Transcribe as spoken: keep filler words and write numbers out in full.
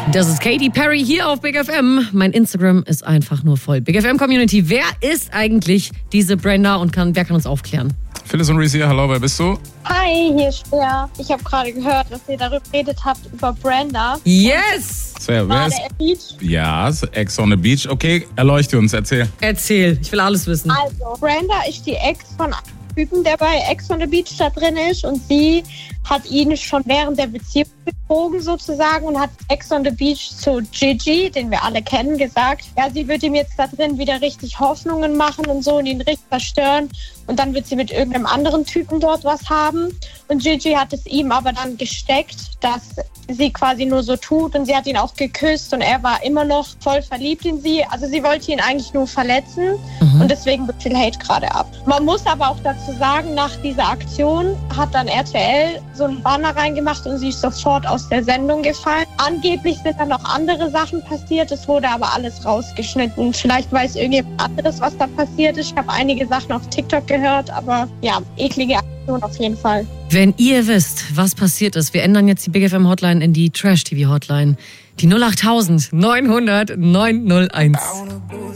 Das ist Katy Perry hier auf Big F M. Mein Instagram ist einfach nur voll. Big F M Community, wer ist eigentlich diese Brenda und kann, wer kann uns aufklären? Phyllis und Reese hier, hallo, wer bist du? Hi, hier ist Schwer. Ich habe gerade gehört, dass ihr darüber geredet habt, über Brenda. Yes! So, ja, wer ist? Beach. Ja, Ex on the Beach. Okay, erleuchte uns, erzähl. Erzähl, ich will alles wissen. Also, Brenda ist die Ex von einem Typen, der bei Ex on the Beach da drin ist. Und sie hat ihn schon während der Beziehung betrogen sozusagen und hat Ex on the Beach zu Gigi, den wir alle kennen, gesagt, ja, sie wird ihm jetzt da drin wieder richtig Hoffnungen machen und so und ihn richtig zerstören. Und dann wird sie mit irgendeinem anderen Typen dort was haben. Und Gigi hat es ihm aber dann gesteckt, dass sie quasi nur so tut. Und sie hat ihn auch geküsst und er war immer noch voll verliebt in sie. Also sie wollte ihn eigentlich nur verletzen. Mhm. Und deswegen wird viel Hate gerade ab. Man muss aber auch dazu sagen, nach dieser Aktion hat dann R T L so einen Banner reingemacht und sie ist sofort aus der Sendung gefallen. Angeblich sind dann noch andere Sachen passiert. Es wurde aber alles rausgeschnitten. Vielleicht weiß irgendjemand anderes, was da passiert ist. Ich habe einige Sachen auf TikTok gehört, aber ja, eklige Aktion auf jeden Fall. Wenn ihr wisst, was passiert ist, wir ändern jetzt die Big F M Hotline in die Trash-T V Hotline. Die null acht tausend neunhundert neunhunderteins.